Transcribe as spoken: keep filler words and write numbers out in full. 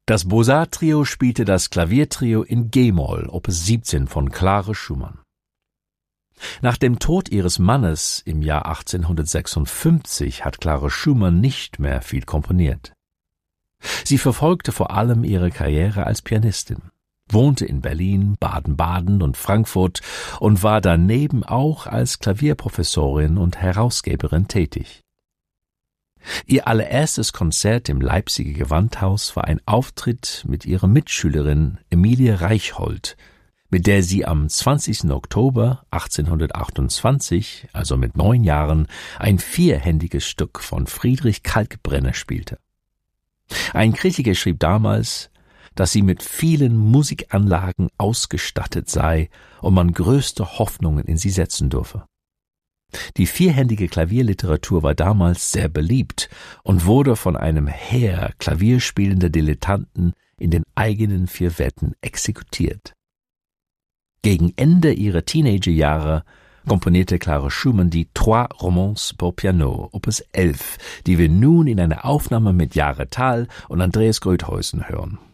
Das Beaux-Arts-Trio spielte das Klaviertrio in G-Moll, Opus siebzehn von Clara Schumann. Nach dem Tod ihres Mannes im Jahr achtzehnhundertsechsundfünfzig hat Clara Schumann nicht mehr viel komponiert. Sie verfolgte vor allem ihre Karriere als Pianistin, wohnte in Berlin, Baden-Baden und Frankfurt und war daneben auch als Klavierprofessorin und Herausgeberin tätig. Ihr allererstes Konzert im Leipziger Gewandhaus war ein Auftritt mit ihrer Mitschülerin Emilie Reichhold, mit der sie am zwanzigsten Oktober achtzehnhundertachtundzwanzig, also mit neun Jahren, ein vierhändiges Stück von Friedrich Kalkbrenner spielte. Ein Kritiker schrieb damals, dass sie mit vielen Musikanlagen ausgestattet sei und man größte Hoffnungen in sie setzen dürfe. Die vierhändige Klavierliteratur war damals sehr beliebt und wurde von einem Heer klavierspielender Dilettanten in den eigenen vier Wänden exekutiert. Gegen Ende ihrer Teenagerjahre komponierte Clara Schumann die Trois Romances pour Piano, Opus elf, die wir nun in einer Aufnahme mit Jahre Thal und Andreas Grötheusen hören.